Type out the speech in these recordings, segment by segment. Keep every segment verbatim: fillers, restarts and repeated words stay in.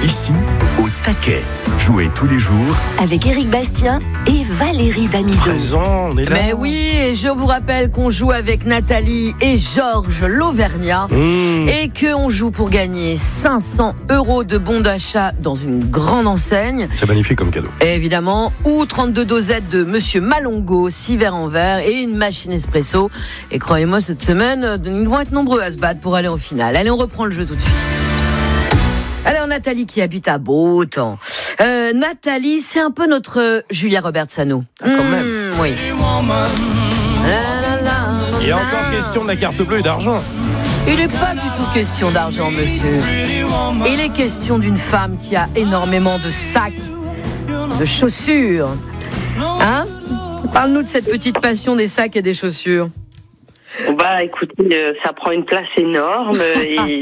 Ici, au taquet. Jouez tous les jours avec Éric Bastien et Valérie Damido. Présent, on est là. Mais oui, et je vous rappelle qu'on joue avec Nathalie et Georges l'Auvergnat mmh. et qu'on joue pour gagner cinq cents euros de bons d'achat dans une grande enseigne. C'est magnifique comme cadeau. Et évidemment, ou trente-deux dosettes de Monsieur Malongo, six verres en verre et une machine espresso. Et croyez-moi, cette semaine, ils vont être nombreux à se battre pour aller en finale. Allez, on reprend le jeu tout de suite. Alors Nathalie qui habite à Beautemps. Euh, Nathalie, c'est un peu notre euh, Julia Robertsano. Ah, quand même. Mmh, oui. La, la, la, Il y a encore question de la carte bleue et d'argent. Il n'est pas du tout question d'argent, monsieur. Il est question d'une femme qui a énormément de sacs, de chaussures. Hein ? Parle-nous de cette petite passion des sacs et des chaussures. Bah écoutez, ça prend une place énorme et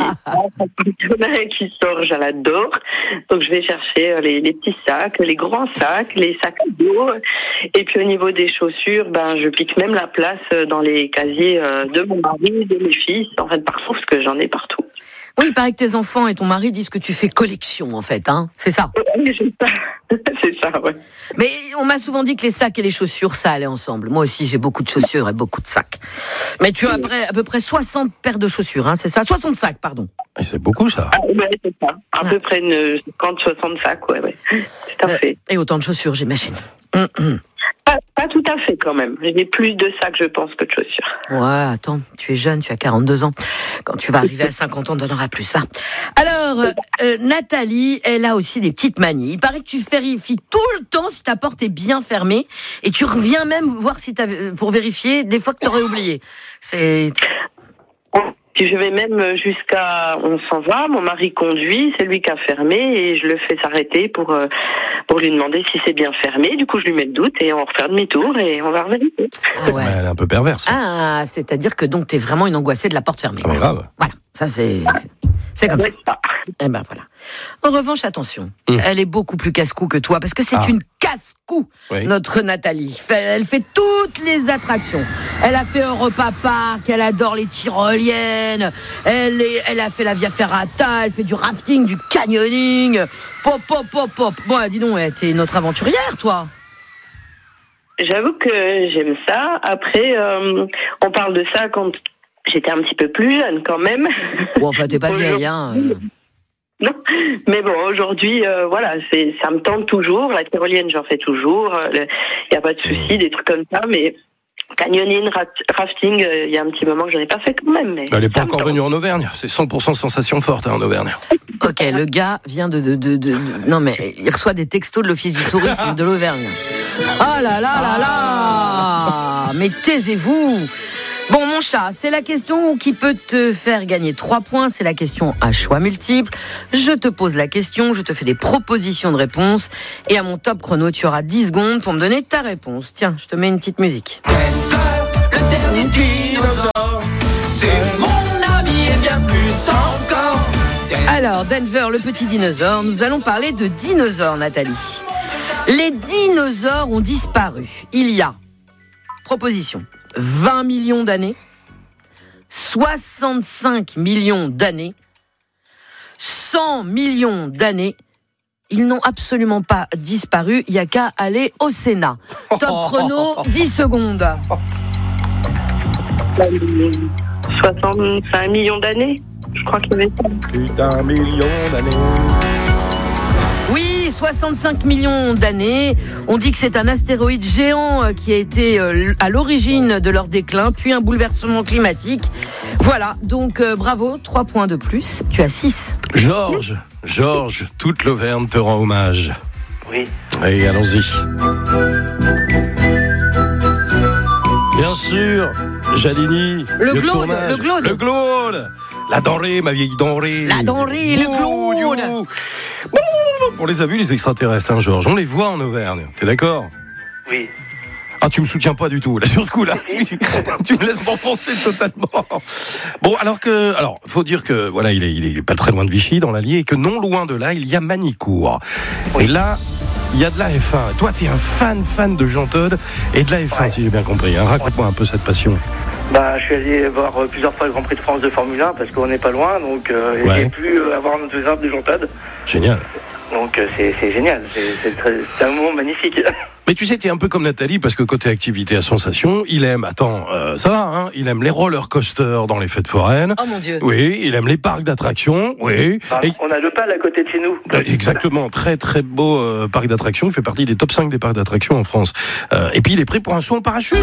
qui sort, je l'adore. Donc je vais chercher les, les petits sacs, les grands sacs, les sacs à dos. Et puis au niveau des chaussures, ben je pique même la place dans les casiers de mon mari, de mes fils, en fait partout parce que j'en ai partout. Oui, il paraît que tes enfants et ton mari disent que tu fais collection en fait, hein, c'est ça. Oui, c'est ça. C'est ça, ouais. Mais on m'a souvent dit que les sacs et les chaussures, ça allait ensemble. Moi aussi, j'ai beaucoup de chaussures et beaucoup de sacs. Mais tu as à peu près soixante paires de chaussures, hein, c'est ça ? soixante sacs, pardon. Et c'est beaucoup, ça. Ah, ouais, c'est ça. À ah. peu près une cinquante soixante sacs, ouais, ouais. Tout à euh, fait. Et autant de chaussures, j'imagine. Hum, hum. Pas, pas tout à fait, quand même. J'ai plus de sacs, je pense, que de chaussures. Ouais, attends, tu es jeune, tu as quarante-deux ans. Quand tu vas arriver à cinquante ans, on en aura plus, va. Alors, euh, Nathalie, elle a aussi des petites manies. Il paraît que tu vérifies tout le temps si ta porte est bien fermée. Et tu reviens même voir si t'as, pour vérifier des fois que tu aurais oublié. C'est... Puis je vais même jusqu'à, on s'en va, mon mari conduit, c'est lui qui a fermé et je le fais s'arrêter pour euh, pour lui demander si c'est bien fermé. Du coup, je lui mets le doute et on refait demi-tour et on va revérifier. Ah ouais. Elle est un peu perverse. Ah, c'est-à-dire que donc t'es vraiment une angoissée de la porte fermée. Ah, grave. Voilà, ça c'est c'est, c'est comme ouais, ça. Eh ben voilà. En revanche, attention, mmh. elle est beaucoup plus casse-cou que toi parce que c'est ah. une casse-cou, oui. notre Nathalie. Elle fait toutes les attractions. Elle a fait un repas parc, elle adore les tyroliennes, elle, est, elle a fait la Via Ferrata, elle fait du rafting, du canyoning. Pop, pop, pop, pop. Bon, dis donc, t'es notre aventurière, toi. J'avoue que j'aime ça. Après, euh, on parle de ça quand j'étais un petit peu plus jeune, quand même. Bon, enfin, t'es pas vieille, hein. Non, mais bon, aujourd'hui, euh, voilà, c'est, ça me tente toujours. La tyrolienne, j'en fais toujours. Il n'y a pas de souci, des trucs comme ça, mais canyoning, rafting, il euh, y a un petit moment que je n'en ai pas fait quand même. Mais elle n'est pas encore venue en Auvergne. C'est cent pour cent sensation forte hein, en Auvergne. Ok, le gars vient de, de, de, de... Non, mais il reçoit des textos de l'Office du tourisme de l'Auvergne. Ah là là là là. Mais taisez-vous. Bon, mon chat, c'est la question qui peut te faire gagner trois points. C'est la question à choix multiples. Je te pose la question, je te fais des propositions de réponses. Et à mon top chrono, tu auras dix secondes pour me donner ta réponse. Tiens, je te mets une petite musique. Le dernier dinosaure, c'est mon ami et bien plus encore. Alors, Denver, le petit dinosaure, nous allons parler de dinosaures, Nathalie. Les dinosaures ont disparu. Il y a, proposition, vingt millions d'années, soixante-cinq millions d'années, cent millions d'années. Ils n'ont absolument pas disparu. Il n'y a qu'à aller au Sénat. Top chrono, dix secondes. soixante-cinq millions d'années, je crois qu'il y avait ça. Putain, million d'années. Oui, soixante-cinq millions d'années. On dit que c'est un astéroïde géant qui a été à l'origine de leur déclin, puis un bouleversement climatique. Voilà, donc euh, bravo, trois points de plus. Tu as six. Georges, Georges, toute l'Auvergne te rend hommage. Oui. Allez, allons-y. Bien sûr, Jalini. Le Claude, le Claude. Le Claude. La denrée, ma vieille denrée. La denrée, le Claude. On les a vus, les extraterrestres, hein, Georges. On les voit en Auvergne. T'es d'accord ? Oui. Ah, tu me soutiens pas du tout, là, sur ce coup-là. tu, tu me laisses m'enfoncer totalement. Bon, alors que, alors, faut dire que, voilà, il est, il est pas très loin de Vichy, dans l'Allier, et que non loin de là, il y a Manicourt. Oui. Et là, il y a de la F un. Toi, t'es un fan, fan de Jean Todt et de la F un, ouais. Si j'ai bien compris. Hein. Raconte-moi un peu cette passion. Bah, je suis allé voir euh, plusieurs fois le Grand Prix de France de Formule un parce qu'on n'est pas loin, donc euh, Ouais. j'ai pu euh, avoir un enthousiasme de Jean-Todt. Génial. Donc euh, c'est, c'est génial, c'est, c'est, très- c'est un moment magnifique. Mais tu sais, tu es un peu comme Nathalie, parce que côté activité à sensation, il aime, attends, euh, ça va, hein, il aime les roller coasters dans les fêtes foraines. Oh mon Dieu. Oui, il aime les parcs d'attractions, oui. Enfin, Et- on a le Pal à côté de chez nous. Euh, Exactement, très très beau euh, parc d'attractions, il fait partie des top cinq des parcs d'attractions en France. Euh, et puis il est prêt pour un saut en parachute.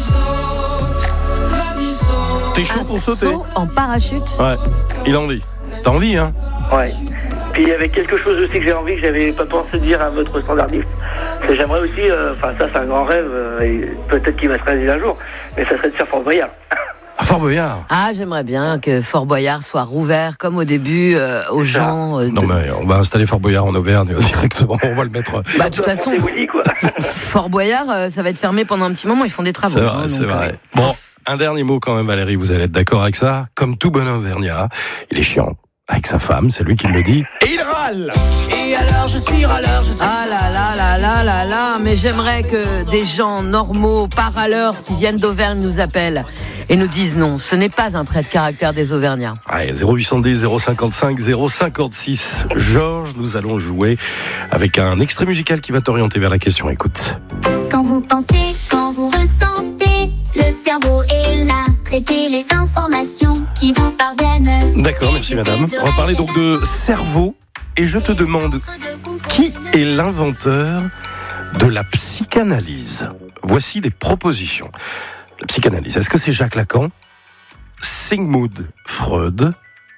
T'es chaud Un pour sauter? saut en parachute. Ouais, il a envie. T'as envie, hein? Ouais. Puis il y avait quelque chose aussi que j'ai envie que j'avais pas pensé dire à votre standardiste. C'est j'aimerais aussi, euh, enfin ça c'est un grand rêve, euh, et peut-être qu'il va se réaliser un jour, mais ça serait de faire Fort Boyard. À Fort Boyard. Ah, j'aimerais bien que Fort Boyard soit rouvert comme au début euh, aux C'est ça. gens. euh, de- Non mais on va installer Fort Boyard en Auvergne directement, on va le mettre. euh, Bah, de toute façon, C'est Willy, quoi. Fort Boyard, euh, ça va être fermé pendant un petit moment. Ils font des travaux. C'est hein, vrai, c'est donc, vrai. euh, Bon, un dernier mot quand même Valérie, vous allez être d'accord avec ça. Comme tout bon Auvergnat, il est chiant avec sa femme, c'est lui qui le dit. Et il râle. Et alors je suis râleur, je sais. Ah là là là là là là, mais j'aimerais que des gens normaux, par à l'heure, qui viennent d'Auvergne nous appellent et nous disent non, ce n'est pas un trait de caractère des Auvergnats. Allez, zéro huit cent dix, zéro cinquante-cinq, zéro cinquante-six. Georges, nous allons jouer avec un extrait musical qui va t'orienter vers la question. Écoute. Quand vous pensez, quand vous ressentez, le cerveau est là, traitez les informations qui vous parviennent. D'accord, merci madame. On va parler donc de cerveau et je te demande qui est l'inventeur de la psychanalyse. Voici des propositions. La psychanalyse, est-ce que c'est Jacques Lacan, Sigmund Freud,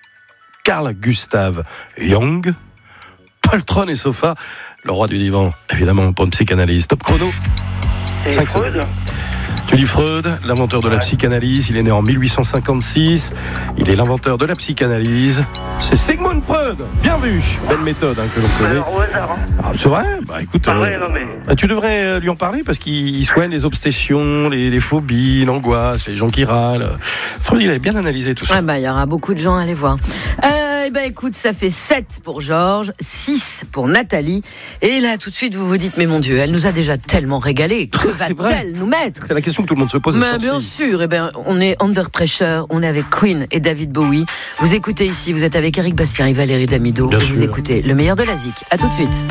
Carl Gustav Jung, Poltron et Sofa, le roi du divan, évidemment, pour une psychanalyse. Top chrono. C'est Cinq Freud. Tu dis Freud, l'inventeur de la Ouais. psychanalyse, il est né en mille huit cent cinquante-six, il est l'inventeur de la psychanalyse, c'est Sigmund Freud. Bien vu, belle méthode hein, que l'on connaît. Alors, au hasard, hein. Ah, c'est vrai, bah écoute, Ah euh, ouais, non mais. bah, tu devrais euh, lui en parler parce qu'il il soigne les obsessions, les, les phobies, l'angoisse, les gens qui râlent. Freud, il avait bien analysé tout ça. Ouais, bah, il y aura beaucoup de gens à aller voir. Euh, eh ben, écoute, ça fait sept pour Georges, six pour Nathalie. Et là, tout de suite, vous vous dites, mais mon Dieu, elle nous a déjà tellement régalé. Que C'est vrai. va-t-elle nous mettre? C'est la question que tout le monde se pose. à Mais ce bien temps-ci. sûr, eh ben, on est under pressure, on est avec Queen et David Bowie. Vous écoutez ici, vous êtes avec Eric Bastien et Valérie Damido. Bien et vous sûr. écoutez le meilleur de la zik. À tout de suite.